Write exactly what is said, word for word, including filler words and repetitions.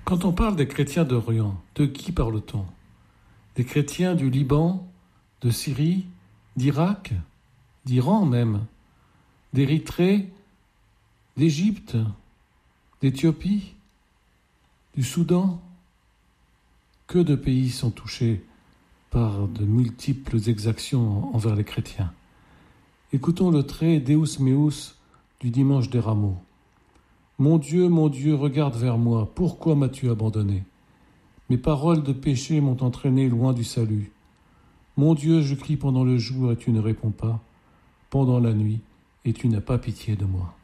Quand on parle des chrétiens d'Orient, de qui parle-t-on? Des chrétiens du Liban, de Syrie, d'Irak, d'Iran même, d'Érythrée, d'Égypte, d'Éthiopie, du Soudan? Que de pays sont touchés par de multiples exactions envers les chrétiens. Écoutons le trait Deus Meus du dimanche des Rameaux. Mon Dieu, mon Dieu, regarde vers moi, pourquoi m'as-tu abandonné? Mes paroles de péché m'ont entraîné loin du salut. Mon Dieu, je crie pendant le jour et tu ne réponds pas, pendant la nuit et tu n'as pas pitié de moi.